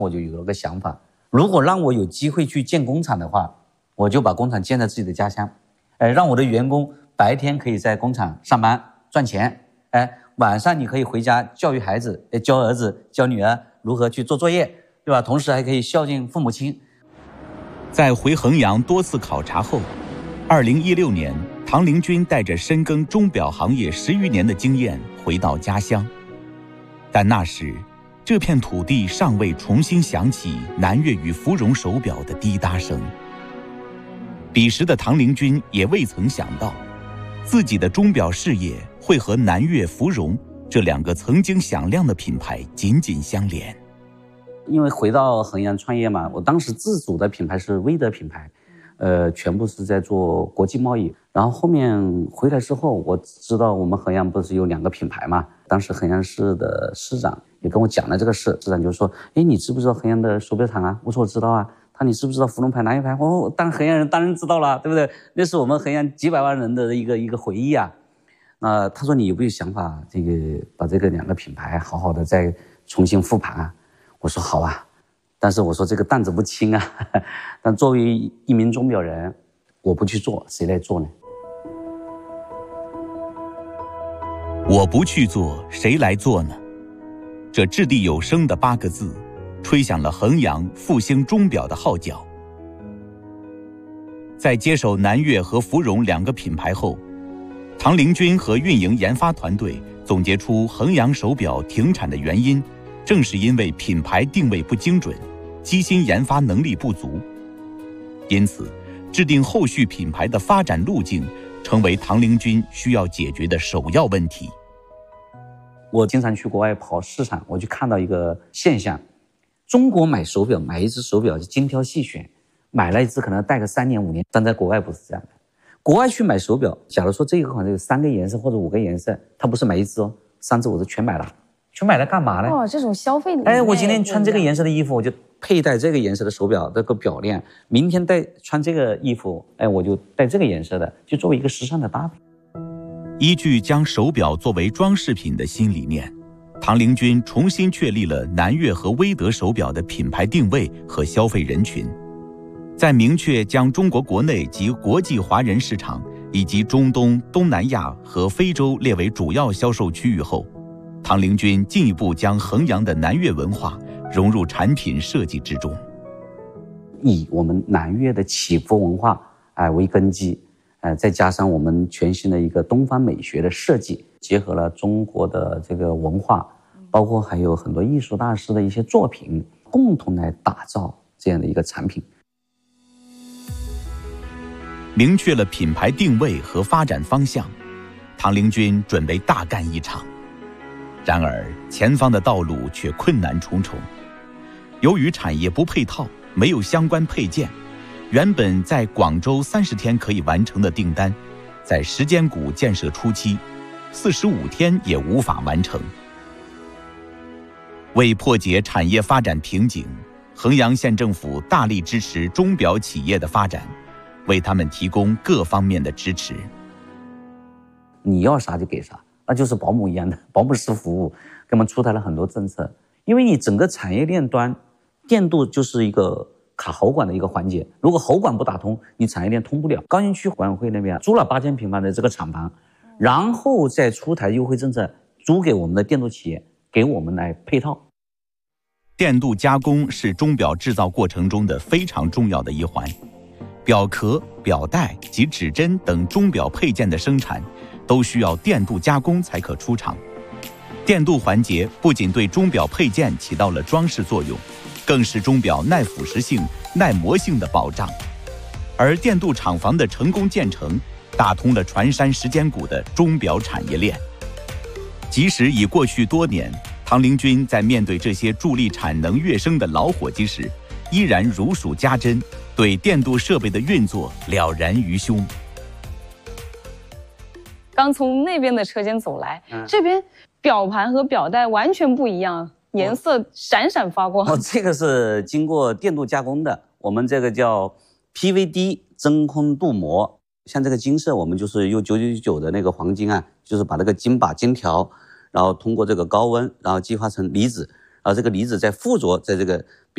我就有了个想法，如果让我有机会去建工厂的话，我就把工厂建在自己的家乡，让我的员工白天可以在工厂上班赚钱，晚上你可以回家教育孩子，教儿子教女儿如何去做作业，对吧？同时还可以孝敬父母亲。 在回衡阳多次考察后，2016年，唐凌军带着深耕钟表行业10余年的经验回到家乡，但那时这片土地尚未重新响起南越与芙蓉手表的滴答声。彼时的唐凌军也未曾想到，自己的钟表事业会和南越、芙蓉这两个曾经响亮的品牌紧紧相连。 因为回到衡阳创业嘛，我当时自主的品牌是威德品牌，全部是在做国际贸易。然后后面回来之后，我知道我们衡阳不是有2个品牌嘛，当时衡阳市的市长也跟我讲了这个事，市长就说：“你知不知道衡阳的手表厂啊？”我说：“我知道啊。”他：“你知不知道芙蓉牌、南越牌？”当然衡阳人当然知道了，对不对？那是我们衡阳几百万人的一个回忆啊。他说：“你有没有想法，把这个2个品牌好好的再重新复盘啊？”我说：“好啊。”但是我说这个担子不轻啊，但作为一名钟表人，我不去做，谁来做呢？ 我不去做，谁来做呢？这掷地有声的8个字，吹响了衡阳复兴钟表的号角。在接手南越和芙蓉2个品牌后，唐凌军和运营研发团队总结出衡阳手表停产的原因，正是因为品牌定位不精准，机芯研发能力不足。因此，制定后续品牌的发展路径成为唐凌军需要解决的首要问题。 我经常去国外跑市场，我就看到一个现象，中国买手表，买一只手表就精挑细选，买了一只可能戴个3年5年，但在国外不是这样的。国外去买手表，假如说这个款有3个颜色或者5个颜色，他不是买一只哦，3只5只全买了。全买来干嘛呢？ 这种消费理念， 我今天穿这个颜色的衣服，我就佩戴这个颜色的手表，这个表链；明天穿这个衣服，我就戴这个颜色的，就作为一个时尚的搭配。 依据将手表作为装饰品的新理念，唐凌军重新确立了南越和威德手表的品牌定位和消费人群。在明确将中国国内及国际华人市场以及中东、东南亚和非洲列为主要销售区域后，唐凌军进一步将衡阳的南越文化融入产品设计之中， 以我们南越的祈福文化为根基，再加上我们全新的一个东方美学的设计，结合了中国的这个文化，包括还有很多艺术大师的一些作品，共同来打造这样的一个产品。 明确了品牌定位和发展方向，唐凌军准备大干一场。然而前方的道路却困难重重。由于产业不配套，没有相关配件，原本在广州30天可以完成的订单，在时间谷建设初期45天也无法完成。为破解产业发展瓶颈，衡阳县政府大力支持钟表企业的发展，为他们提供各方面的支持。 你要啥就给啥，那就是保姆一样的保姆式服务，给我们出台了很多政策。因为你整个产业链端，电镀就是一个卡喉管的一个环节，如果喉管不打通，你产业链通不了。高新区管委会那边租了8000平方的这个厂房，然后再出台优惠政策，租给我们的电镀企业，给我们来配套。 电镀加工是钟表制造过程中的非常重要的一环，表壳、表带及指针等钟表配件的生产都需要电镀加工才可出厂。电镀环节不仅对钟表配件起到了装饰作用，更是钟表耐腐蚀性、耐磨性的保障。而电镀厂房的成功建成，打通了船山时间谷的钟表产业链。即使已过去多年，唐凌军在面对这些助力产能跃升的老伙计时，依然如数家珍，对电镀设备的运作了然于胸。 刚从那边的车间走来，这边表盘和表带完全不一样，颜色闪闪发光。 这个是经过电镀加工的，我们这个叫 PVD 真空镀膜。像这个金色，我们就是用9999的那个黄金啊，就是把那个金把金条，然后通过这个高温，然后激化成离子，然后这个离子再附着在这个